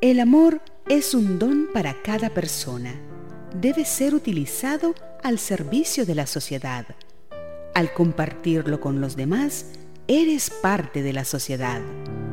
El amor es un don para cada persona. Debe ser utilizado al servicio de la sociedad. Al compartirlo con los demás, eres parte de la sociedad.